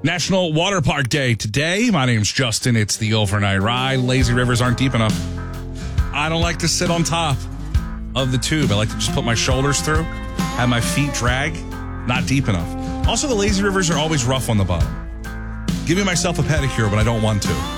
National Water Park Day today. My name's Justin. It's the overnight ride. Lazy rivers aren't deep enough. I don't like to sit on top of the tube. I like to just put my shoulders through, have my feet drag. Not deep enough. Also, the lazy rivers are always rough on the bottom. Giving myself a pedicure, but I don't want to.